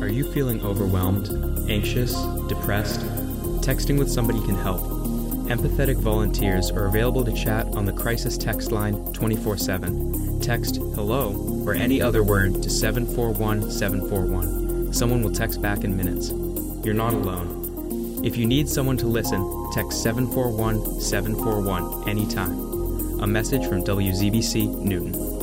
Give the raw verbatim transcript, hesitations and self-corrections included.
Are you feeling overwhelmed, anxious, depressed? Texting with somebody can help. Empathetic volunteers are available to chat on the crisis text line twenty-four seven. Text HELLO or any other word to seven four one seven four one. Someone will text back in minutes. You're not alone. If you need someone to listen, text seven four one seven four one anytime. A message from W Z B C Newton.